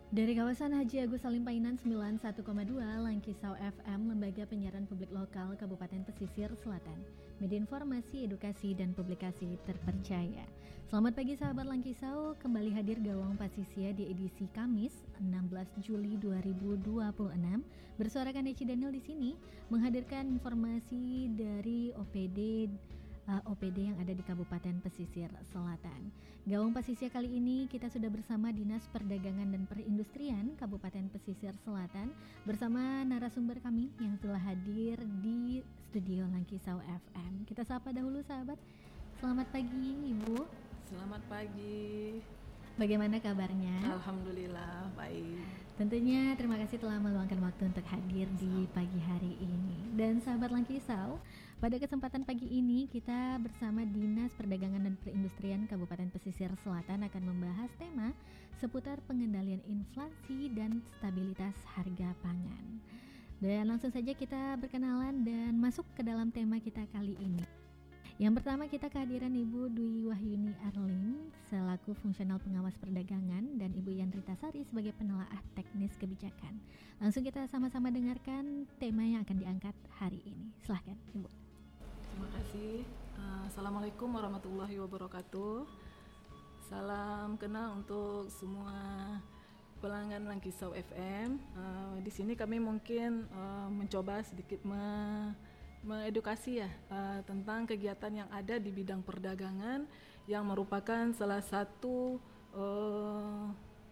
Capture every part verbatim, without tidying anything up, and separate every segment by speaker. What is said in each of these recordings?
Speaker 1: Dari kawasan Haji Agus Salim Painan sembilan puluh satu koma dua Langkisau F M, Lembaga Penyiaran Publik Lokal Kabupaten Pesisir Selatan, media informasi, edukasi, dan publikasi terpercaya. Selamat pagi sahabat Langkisau, kembali hadir Gawang Pasisia di edisi Kamis enam belas Juli dua ribu dua puluh enam. Bersuarakan Eci Daniel di sini, menghadirkan informasi dari O P D O P D yang ada di Kabupaten Pesisir Selatan. Gawang Pasisia kali ini kita sudah bersama Dinas Perdagangan dan Perindustrian Kabupaten Pesisir Selatan bersama narasumber kami yang telah hadir di studio Langkisau F M. Kita sapa dahulu sahabat. Selamat pagi Ibu.
Speaker 2: Selamat pagi.
Speaker 1: Bagaimana kabarnya?
Speaker 2: Alhamdulillah baik.
Speaker 1: Tentunya terima kasih telah meluangkan waktu untuk hadir di pagi hari ini. Dan sahabat Langkisau, pada kesempatan pagi ini kita bersama Dinas Perdagangan dan Perindustrian Kabupaten Pesisir Selatan akan membahas tema seputar pengendalian inflasi dan stabilitas harga pangan. Dan langsung saja kita berkenalan dan masuk ke dalam tema kita kali ini. Yang pertama kita kehadiran Ibu Dwi Wahyuni Arling selaku fungsional pengawas perdagangan dan Ibu Yanrita Sari sebagai penelaah teknis kebijakan. Langsung kita sama-sama dengarkan tema yang akan diangkat hari ini. Silahkan Ibu.
Speaker 2: Terima kasih. Uh, Assalamualaikum warahmatullahi wabarakatuh. Salam kenal untuk semua pelanggan Langkisau F M. Uh, di sini kami mungkin uh, mencoba sedikit me- mengedukasi ya uh, tentang kegiatan yang ada di bidang perdagangan yang merupakan salah satu uh,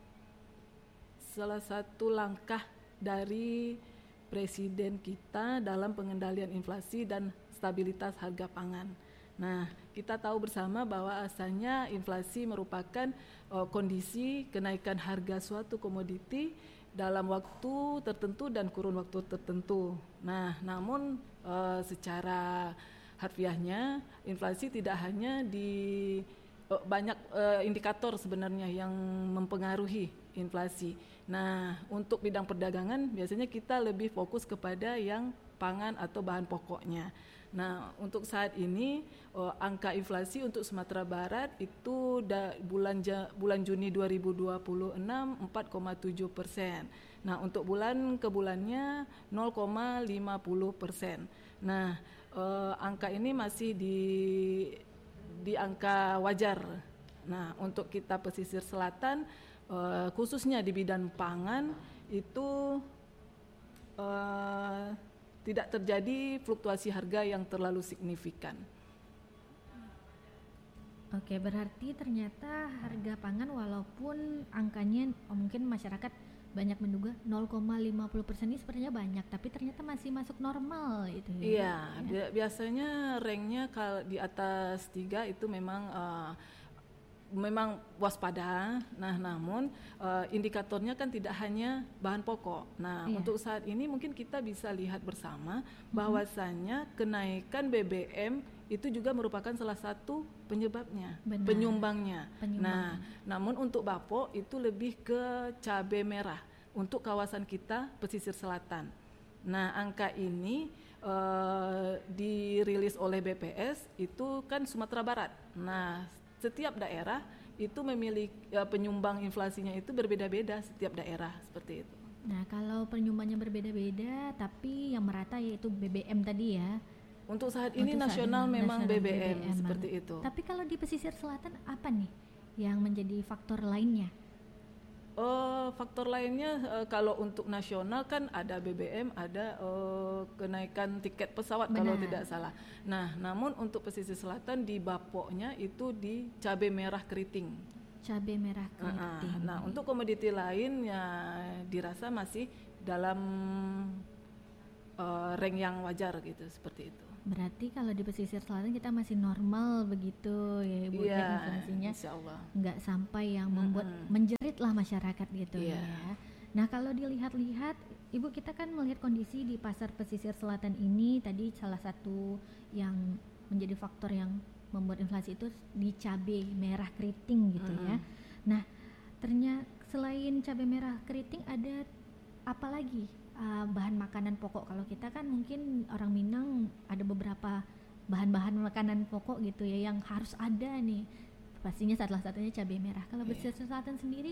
Speaker 2: salah satu langkah dari Presiden kita dalam pengendalian inflasi dan stabilitas harga pangan. Nah, kita tahu bersama bahwa asalnya inflasi merupakan uh, kondisi kenaikan harga suatu komoditi dalam waktu tertentu dan kurun waktu tertentu. Nah, namun uh, secara harfiahnya inflasi tidak hanya di uh, banyak uh, indikator sebenarnya yang mempengaruhi inflasi. Nah, untuk bidang perdagangan biasanya kita lebih fokus kepada yang pangan atau bahan pokoknya. Nah, untuk saat ini uh, angka inflasi untuk Sumatera Barat itu da, bulan ja, bulan Juni dua ribu dua puluh enam empat koma tujuh persen. Nah, untuk bulan ke bulannya nol koma lima puluh persen. Nah, uh, angka ini masih di di angka wajar. Nah, untuk kita pesisir selatan uh, khususnya di bidang pangan itu uh, tidak terjadi fluktuasi harga yang terlalu signifikan.
Speaker 1: Oke, berarti ternyata harga pangan walaupun angkanya oh mungkin masyarakat banyak menduga nol koma lima puluh persen ini sepertinya banyak, tapi ternyata masih masuk normal itu ya.
Speaker 2: Iya, ya. Biasanya ranknya kalau di atas tiga itu memang uh, memang waspada. Nah, namun uh, indikatornya kan tidak hanya bahan pokok. Nah, iya. Untuk saat ini mungkin kita bisa lihat bersama bahwasannya kenaikan B B M itu juga merupakan salah satu penyebabnya, Benar. penyumbangnya. Penyumbang. Nah, namun untuk bapok itu lebih ke cabai merah untuk kawasan kita pesisir selatan. Nah, angka ini uh, dirilis oleh B P S itu kan Sumatera Barat. Nah, setiap daerah itu memiliki ya, penyumbang inflasinya itu berbeda-beda setiap daerah seperti itu.
Speaker 1: Nah, kalau penyumbangnya berbeda-beda, tapi yang merata yaitu B B M tadi ya.
Speaker 2: Untuk saat ini Untuk nasional saat ini, memang nasional B B M, B B M seperti banget. Itu.
Speaker 1: Tapi kalau di pesisir selatan apa nih yang menjadi faktor lainnya?
Speaker 2: Uh, faktor lainnya uh, kalau untuk nasional kan ada B B M, ada uh, kenaikan tiket pesawat. Benar. Kalau tidak salah. Nah, namun untuk pesisir selatan di bapoknya itu di cabai merah keriting.
Speaker 1: Cabai merah keriting.
Speaker 2: Uh, nah, untuk komoditi lain ya dirasa masih dalam uh, rank yang wajar gitu, seperti itu.
Speaker 1: Berarti kalau di pesisir selatan kita masih normal begitu ya Ibu,
Speaker 2: ya,
Speaker 1: inflasinya
Speaker 2: insyaallah
Speaker 1: nggak sampai yang membuat mm-hmm. menjerit lah masyarakat gitu yeah. ya. Nah, kalau dilihat-lihat Ibu, kita kan melihat kondisi di pasar pesisir selatan ini tadi salah satu yang menjadi faktor yang membuat inflasi itu di cabai merah keriting gitu mm-hmm. ya. Nah, ternyata selain cabai merah keriting ada apa lagi? Uh, bahan makanan pokok. Kalau kita kan mungkin orang Minang ada beberapa bahan-bahan makanan pokok gitu ya yang harus ada nih. Pastinya salah satunya cabai merah. Kalau yeah. pesisir selatan sendiri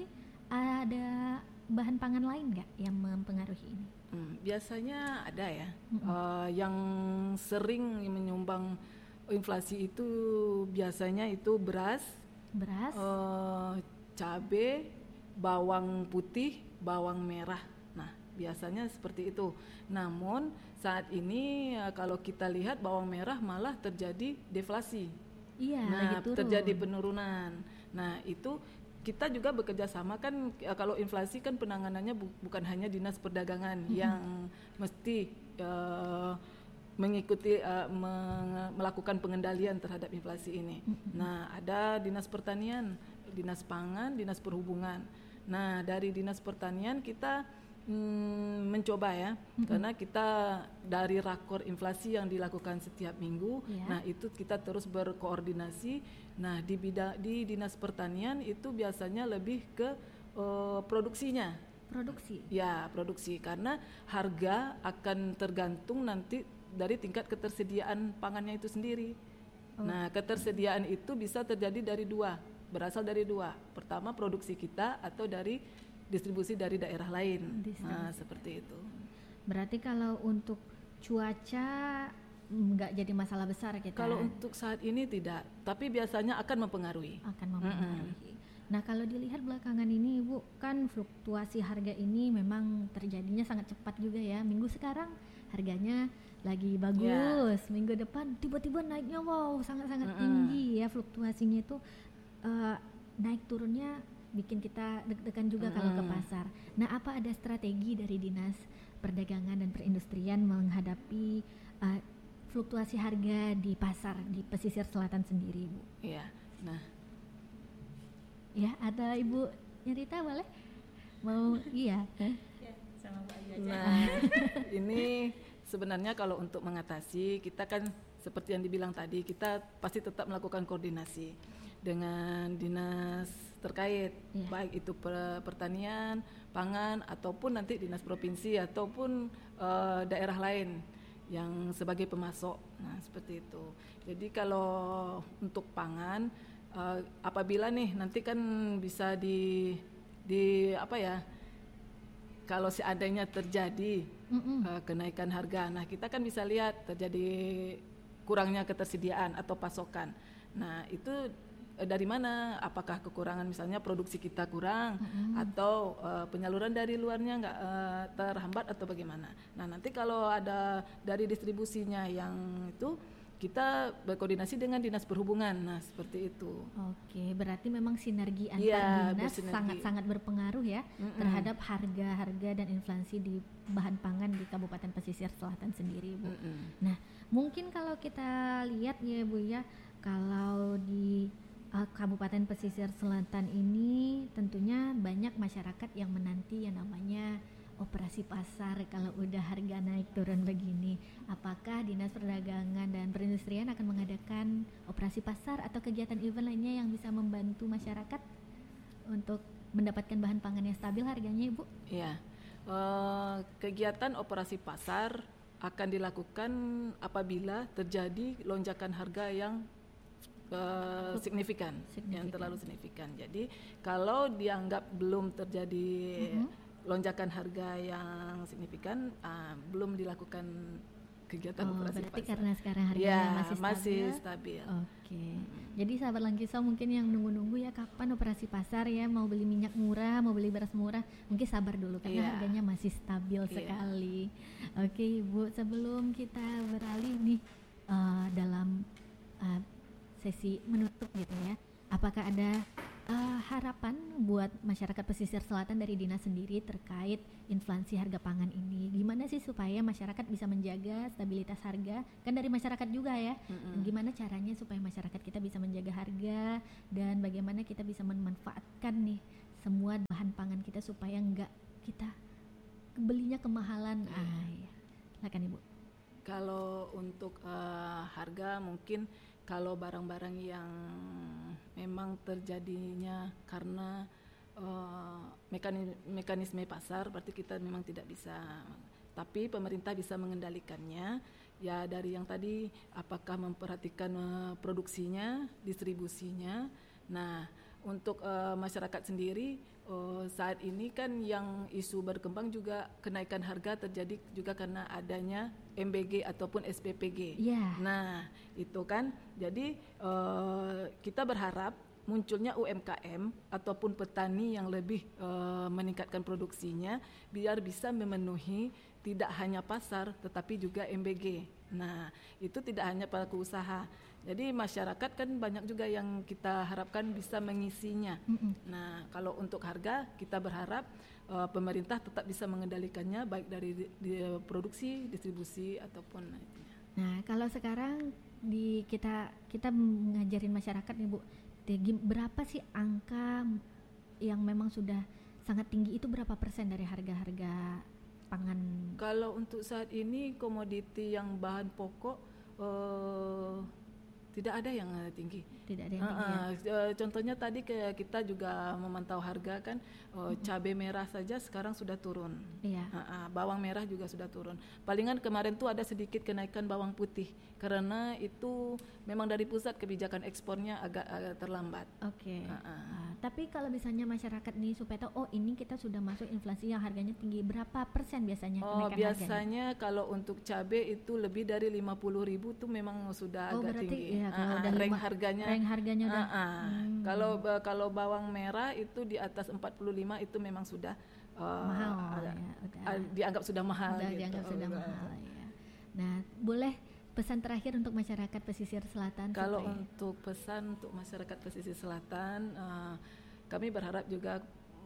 Speaker 1: ada bahan pangan lain nggak yang mempengaruhi ini?
Speaker 2: Hmm, biasanya ada ya, mm-hmm. uh, yang sering menyumbang inflasi itu biasanya itu beras,
Speaker 1: beras,
Speaker 2: uh, cabai, bawang putih, bawang merah. Nah, biasanya seperti itu. Namun saat ini uh, kalau kita lihat bawang merah malah terjadi deflasi.
Speaker 1: Iya,
Speaker 2: nah,
Speaker 1: lagi turun.
Speaker 2: Terjadi penurunan. Nah, itu kita juga bekerja sama kan, kalau inflasi kan penanganannya bu, bukan hanya Dinas Perdagangan mm-hmm. yang mesti uh, mengikuti uh, me- melakukan pengendalian terhadap inflasi ini. Mm-hmm. Nah, ada Dinas Pertanian, Dinas Pangan, Dinas Perhubungan. Nah, dari Dinas Pertanian kita Hmm, mencoba ya, mm-hmm. karena kita dari rakor inflasi yang dilakukan setiap minggu, yeah. nah itu kita terus berkoordinasi. Nah di bidang di Dinas Pertanian itu biasanya lebih ke uh, produksinya.
Speaker 1: Produksi.
Speaker 2: Ya produksi, karena harga akan tergantung nanti dari tingkat ketersediaan pangannya itu sendiri. Oh. Nah ketersediaan itu bisa terjadi dari dua, berasal dari dua. Pertama produksi kita atau dari distribusi dari daerah lain. Distribusi. Nah, seperti itu.
Speaker 1: Berarti kalau untuk cuaca nggak jadi masalah besar kita.
Speaker 2: Kalau untuk saat ini tidak, tapi biasanya akan mempengaruhi.
Speaker 1: Akan mempengaruhi. Mm-hmm. Nah, kalau dilihat belakangan ini, Ibu, kan fluktuasi harga ini memang terjadinya sangat cepat juga ya. Minggu sekarang harganya lagi bagus, yeah. minggu depan tiba-tiba naiknya wow sangat-sangat mm-hmm. tinggi ya, fluktuasinya itu uh, naik turunnya bikin kita deg-degan juga hmm. kalau ke pasar. Nah, apa ada strategi dari Dinas Perdagangan dan Perindustrian menghadapi uh, fluktuasi harga di pasar di pesisir selatan sendiri, Bu?
Speaker 2: Iya. Nah,
Speaker 1: ya ada Ibu nyerita boleh? Mau iya?
Speaker 3: Ya, sama Mbak Ayu aja.
Speaker 2: Nah, ini sebenarnya kalau untuk mengatasi kita kan seperti yang dibilang tadi, kita pasti tetap melakukan koordinasi dengan dinas terkait, yeah. baik itu per, pertanian, pangan, ataupun nanti dinas provinsi ataupun uh, daerah lain yang sebagai pemasok. Nah, seperti itu. Jadi kalau untuk pangan, uh, apabila nih nanti kan bisa di di apa ya? Kalau seandainya terjadi uh, kenaikan harga, nah kita kan bisa lihat terjadi kurangnya ketersediaan atau pasokan. Nah, itu dari mana? Apakah kekurangan misalnya produksi kita kurang mm-hmm. atau uh, penyaluran dari luarnya nggak uh, terhambat atau bagaimana? Nah nanti kalau ada dari distribusinya yang itu kita berkoordinasi dengan Dinas Perhubungan. Nah seperti itu.
Speaker 1: Oke, berarti memang sinergi antar
Speaker 2: ya,
Speaker 1: dinas sangat-sangat berpengaruh ya mm-hmm. terhadap harga-harga dan inflasi di bahan pangan di Kabupaten Pesisir Selatan sendiri, Bu. Mm-hmm. Nah mungkin kalau kita lihat ya Bu ya, kalau di Kabupaten Pesisir Selatan ini tentunya banyak masyarakat yang menanti yang namanya operasi pasar kalau udah harga naik turun begini. Apakah Dinas Perdagangan dan Perindustrian akan mengadakan operasi pasar atau kegiatan event lainnya yang bisa membantu masyarakat untuk mendapatkan bahan pangan yang stabil harganya, Ibu?
Speaker 2: Iya, uh, kegiatan operasi pasar akan dilakukan apabila terjadi lonjakan harga yang Uh, signifikan, signifikan, yang terlalu signifikan. Jadi kalau dianggap belum terjadi uh-huh. lonjakan harga yang signifikan, uh, belum dilakukan kegiatan
Speaker 1: oh,
Speaker 2: operasi
Speaker 1: berarti
Speaker 2: pasar.
Speaker 1: Karena sekarang harganya
Speaker 2: ya,
Speaker 1: masih stabil.
Speaker 2: Masih stabil.
Speaker 1: Oke. Okay. Hmm. Jadi sahabat Langkisau mungkin yang nunggu-nunggu ya kapan operasi pasar ya, mau beli minyak murah, mau beli beras murah, mungkin sabar dulu karena yeah. harganya masih stabil yeah. sekali. Oke, okay, Ibu, sebelum kita beralih nih uh, dalam uh, sesi menutup gitu ya, apakah ada uh, harapan buat masyarakat pesisir selatan dari Dinas sendiri terkait inflasi harga pangan ini? Gimana sih supaya masyarakat bisa menjaga stabilitas harga? Kan dari masyarakat juga ya. Mm-hmm. Gimana caranya supaya masyarakat kita bisa menjaga harga dan bagaimana kita bisa memanfaatkan nih semua bahan pangan kita supaya enggak kita belinya kemahalan. Mm. Ah, ya. Silakan Ibu.
Speaker 2: Kalau untuk uh, harga mungkin kalau barang-barang yang memang terjadinya karena uh, mekanisme, mekanisme pasar, berarti kita memang tidak bisa. Tapi pemerintah bisa mengendalikannya. Ya dari yang tadi, apakah memperhatikan uh, produksinya, distribusinya. Nah untuk uh, masyarakat sendiri uh, saat ini kan yang isu berkembang juga kenaikan harga terjadi juga karena adanya M B G ataupun S P P G.
Speaker 1: Yeah.
Speaker 2: Nah, itu kan jadi uh, kita berharap munculnya U M K M ataupun petani yang lebih uh, meningkatkan produksinya biar bisa memenuhi tidak hanya pasar tetapi juga M B G. Nah, itu tidak hanya pelaku usaha. Jadi masyarakat kan banyak juga yang kita harapkan bisa mengisinya. Mm-hmm. Nah, kalau untuk harga kita berharap uh, pemerintah tetap bisa mengendalikannya baik dari di, di, produksi, distribusi ataupun lainnya.
Speaker 1: Nah, kalau sekarang di kita kita ngajarin masyarakat nih Bu, berapa sih angka yang memang sudah sangat tinggi, itu berapa persen dari harga-harga pangan?
Speaker 2: Kalau untuk saat ini komoditi yang bahan pokok uh, tidak ada yang tinggi.
Speaker 1: Tidak ada yang tinggi.
Speaker 2: Uh, uh, contohnya tadi ke, kita juga memantau harga kan, uh, mm-hmm. cabai merah saja sekarang sudah turun.
Speaker 1: Iya.
Speaker 2: Uh, uh, bawang merah juga sudah turun. Palingan kemarin tuh ada sedikit kenaikan bawang putih karena itu memang dari pusat kebijakan ekspornya agak, agak terlambat.
Speaker 1: Oke. Okay.
Speaker 2: Uh, uh.
Speaker 1: uh, tapi kalau misalnya masyarakat nih supaya tahu, oh ini kita sudah masuk inflasi yang harganya tinggi, berapa persen biasanya
Speaker 2: oh,
Speaker 1: kenaikan
Speaker 2: biasanya
Speaker 1: harganya?
Speaker 2: Kalau untuk cabai itu lebih dari lima puluh ribu tuh memang sudah
Speaker 1: oh,
Speaker 2: agak
Speaker 1: berarti,
Speaker 2: tinggi.
Speaker 1: Iya, kalau
Speaker 2: uh,
Speaker 1: udah
Speaker 2: rank
Speaker 1: lima,
Speaker 2: harganya
Speaker 1: rank harganya udah
Speaker 2: uh, uh. Hmm. Kalau uh, kalau bawang merah itu di atas empat puluh lima itu memang sudah uh,
Speaker 1: mahal
Speaker 2: uh,
Speaker 1: ya, udah.
Speaker 2: Uh, dianggap sudah mahal
Speaker 1: udah
Speaker 2: gitu.
Speaker 1: dianggap sudah uh, mahal ya. Nah, boleh pesan terakhir untuk masyarakat pesisir selatan?
Speaker 2: Kalau
Speaker 1: supaya...
Speaker 2: untuk pesan untuk masyarakat pesisir selatan, uh, kami berharap juga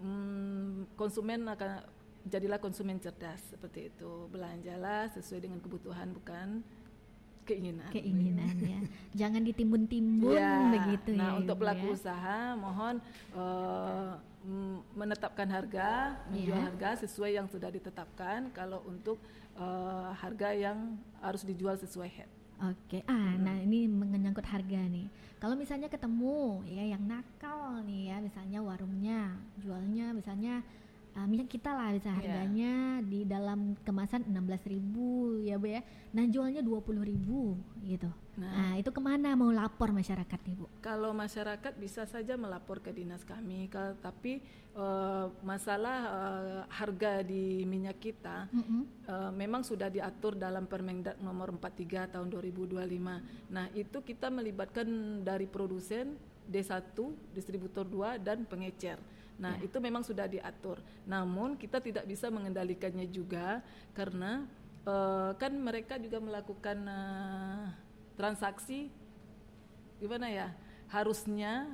Speaker 2: um, konsumen akan jadilah konsumen cerdas seperti itu, belanjalah sesuai dengan kebutuhan bukan keinginan.
Speaker 1: Keinginan ya. Jangan ditimbun-timbun ya, begitu
Speaker 2: nah,
Speaker 1: ya.
Speaker 2: Nah, untuk pelaku
Speaker 1: ya.
Speaker 2: usaha mohon uh, menetapkan harga, menjual ya. harga sesuai yang sudah ditetapkan. Kalau untuk uh, harga yang harus dijual sesuai head.
Speaker 1: Oke. Ah, hmm. Nah ini menyangkut harga nih. Kalau misalnya ketemu ya yang nakal nih ya, misalnya warungnya jualnya misalnya Uh, minyak kita lah bisa harganya yeah. di dalam kemasan enam belas ribu ya Bu ya. Nah jualnya dua puluh ribu gitu. Nah, nah itu kemana mau lapor masyarakat nih Bu?
Speaker 2: Kalau masyarakat bisa saja melapor ke dinas kami, ke, tapi uh, masalah uh, harga di minyak kita mm-hmm. uh, memang sudah diatur dalam Permendag nomor empat puluh tiga tahun dua ribu dua puluh lima. Nah itu kita melibatkan dari produsen, D satu, distributor dua dan pengecer. Nah ya. Itu memang sudah diatur. Namun kita tidak bisa mengendalikannya juga karena uh, kan mereka juga melakukan uh, transaksi gimana ya? Harusnya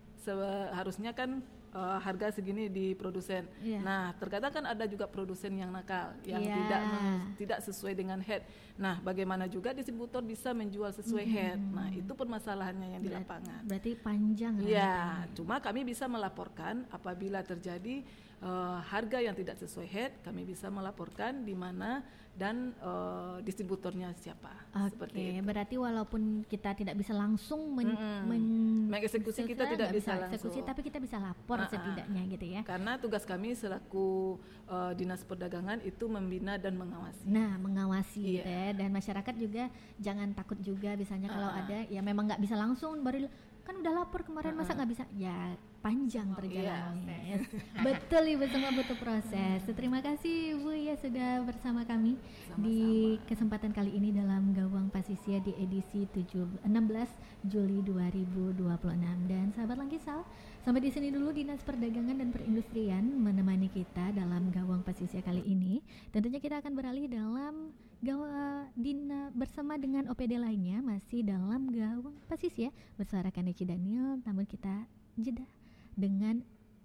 Speaker 2: se- harusnya kan uh, harga segini di produsen. Ya. Nah terkadang kan ada juga produsen yang nakal yang ya. tidak men- tidak sesuai dengan head. Nah bagaimana juga distributor bisa menjual sesuai hmm. head. Nah itu permasalahannya yang di lapangan.
Speaker 1: Berarti panjang.
Speaker 2: Ya, cuma kami bisa melaporkan apabila terjadi uh, harga yang tidak sesuai head, kami bisa melaporkan di mana dan uh, distributornya siapa.
Speaker 1: Oke,
Speaker 2: seperti itu.
Speaker 1: Berarti walaupun kita tidak bisa langsung men-
Speaker 2: mm-hmm.
Speaker 1: men-
Speaker 2: mengeksekusi, kita tidak bisa, bisa
Speaker 1: eksekusi,
Speaker 2: langsung.
Speaker 1: Tapi kita bisa lapor uh-uh. setidaknya gitu ya.
Speaker 2: Karena tugas kami selaku uh, Dinas Perdagangan itu membina dan mengawasi.
Speaker 1: Nah, mengawasi
Speaker 2: yeah.
Speaker 1: gitu ya. Dan masyarakat juga jangan takut juga, misalnya uh-uh. kalau ada ya memang nggak bisa langsung, baru kan udah lapor kemarin uh-uh. masa nggak bisa, ya panjang perjalanannya. Oh, yes. Betul Ibu, semua butuh proses. Terima kasih Ibu ya sudah bersama kami sama-sama di kesempatan kali ini dalam Gawang Pasisia di edisi enam belas Juli dua ribu dua puluh enam. Dan sahabat Langkisal, sampai di sini dulu Dinas Perdagangan dan Perindustrian menemani kita dalam Gawang Pasisia kali ini. Tentunya kita akan beralih dalam Gawang Dina bersama dengan O P D lainnya masih dalam Gawang Pasisia bersuarakan Eci Daniel, namun kita jeda dengan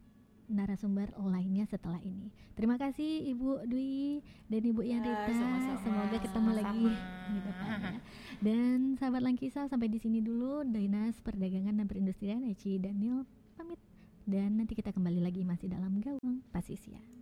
Speaker 1: narasumber lainnya setelah ini. Terima kasih Ibu Dwi dan Ibu
Speaker 2: ya,
Speaker 1: Yanrita.
Speaker 2: Sama-sama.
Speaker 1: Semoga ketemu
Speaker 2: sama-sama.
Speaker 1: lagi di depannya. Dan sahabat Langkisal, sampai di sini dulu Dinas Perdagangan dan Perindustrian Eci Daniel pamit. Dan nanti kita kembali lagi masih dalam Gawang Pasisia.